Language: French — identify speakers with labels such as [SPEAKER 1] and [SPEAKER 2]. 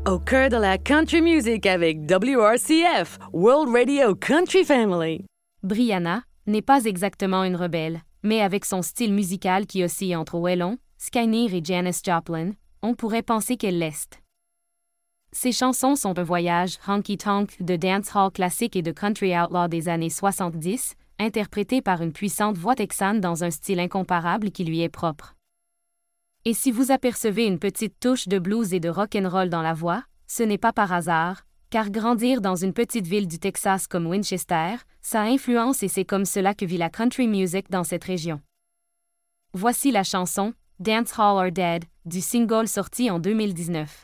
[SPEAKER 1] Au cœur de la country music avec WRCF, World Radio Country Family.
[SPEAKER 2] Brianna n'est pas exactement une rebelle, mais avec son style musical qui oscille entre Waylon, Skynear et Janis Joplin, on pourrait penser qu'elle l'est. Ses chansons sont un voyage honky-tonk de dancehall classique et de country outlaw des années 70, interprété par une puissante voix texane dans un style incomparable qui lui est propre. Et si vous apercevez une petite touche de blues et de rock'n'roll dans la voix, ce n'est pas par hasard, car grandir dans une petite ville du Texas comme Winchester, ça influence et c'est comme cela que vit la country music dans cette région. Voici la chanson « Dancehall or Dead » du single sorti en 2019.